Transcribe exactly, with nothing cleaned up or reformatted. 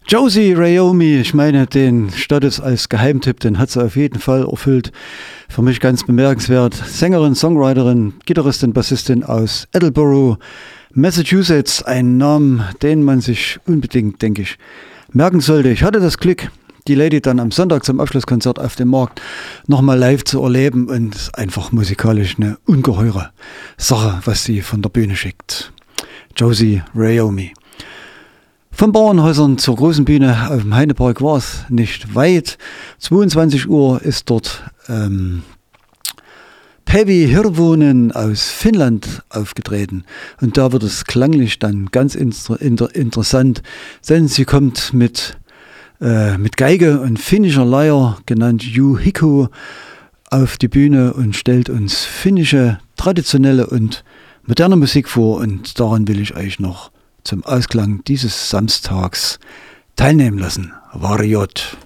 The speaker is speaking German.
Josie Rayomi, ich meine, den Status als Geheimtipp, den hat sie auf jeden Fall erfüllt. Für mich ganz bemerkenswert. Sängerin, Songwriterin, Gitarristin, Bassistin aus Attleboro, Massachusetts. Ein Name, den man sich unbedingt, denke ich, merken sollte. Ich hatte das Glück, die Lady dann am Sonntag zum Abschlusskonzert auf dem Markt nochmal live zu erleben und es ist einfach musikalisch eine ungeheure Sache, was sie von der Bühne schickt. Josie Rayomi. Von Bauernhäusern zur großen Bühne auf dem Heidepark war es nicht weit. zweiundzwanzig Uhr ist dort ähm, Päivi Hirvonen aus Finnland aufgetreten. Und da wird es klanglich dann ganz inter- inter- interessant, denn sie kommt mit, äh, mit Geige und finnischer Leier, genannt Juhiko, auf die Bühne und stellt uns finnische, traditionelle und moderne Musik vor. Und daran will ich euch noch zum Ausklang dieses Samstags teilnehmen lassen. Varjot.